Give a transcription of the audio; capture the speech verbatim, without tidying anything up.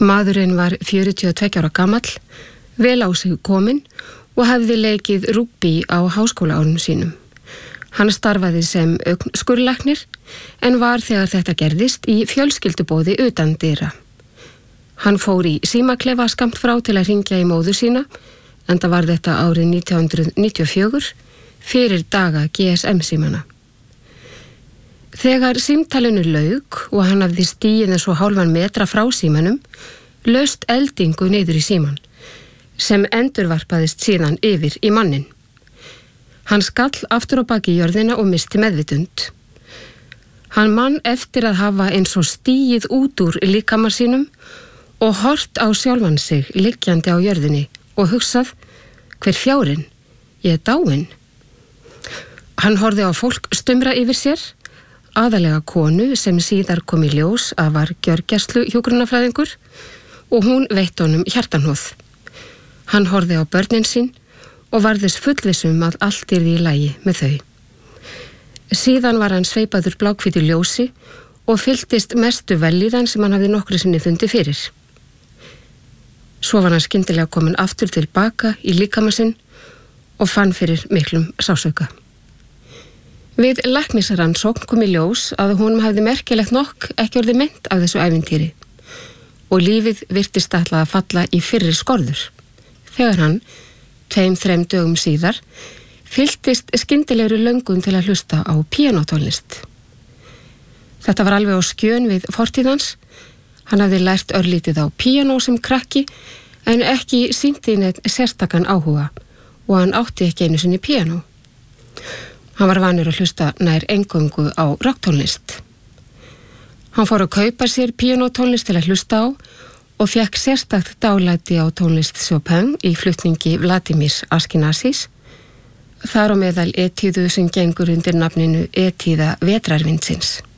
Maðurinn var fjörutíu og tveggja ára gamall, vel á sig kominn og hafði leikið rúgbí á háskólaárunum sínum. Hann starfaði sem skurðlæknir en var þegar þetta gerðist í fjölskyldubóði utan dyra. Hann fór í símaklefa skammt frá til að hringja í móður sína, enda var þetta árið nítján hundruð níutíu og fjögur fyrir daga G S M-símana. Þegar símtalinu lauk og hann hafði stigið eins og hálfan metra frá símanum, laust eldingu niður í síman, sem endurvarpaðist síðan yfir í mannin. Hann skall aftur á baki í jörðina og misti meðvitund. Hann man eftir að hafa eins og stigið út úr líkama sínum og hort á sjálfan sig liggjandi á jörðinni og hugsað, hver fjárinn, ég er dáinn. Hann horfði á fólk stumra yfir sér, aðalega konu sem síðar kom í ljós að var gjörgæslu hjúkrunarfræðingur og hún veitt honum hjartanhóð. Hann horfði á börnin sín og var þess fullvissum að allt yrði í lagi með þau. Síðan var hann sveipaður bláhvítu ljósi og fylltist mestu vellíðan sem hann hafði nokkru sinni fundið fyrir. Svo var hann skyndilega komin aftur tilbaka í líkama sinn og fann fyrir miklum sásauka. Við læknisrannsókn kom í ljós að honum hafði merkilegt nokk ekki orðið meint af þessu ævintýri og lífið virtist ætla að falla í fyrri skorður. Þegar hann, tveim þrem dögum síðar, fylltist skyndilegri löngun til að hlusta á píanótónlist. Þetta var alveg á skjön við fortíðans. Hann hafði lært örlítið á píanó sem krakki en ekki sýndi neitt sérstakan áhuga og hann átti ekki einu sinni píanó. Hann var vanur að hlusta nær eingöngu á rocktónlist. Hann fór að kaupa sér píanótónlist til að hlusta á og fekk sérstakt dálæti á tónlist Chopin í flutningi Vladimirs Ashkenasis, þar á meðal etíðu sem gengur undir nafninu Etíða vetrarvindsins.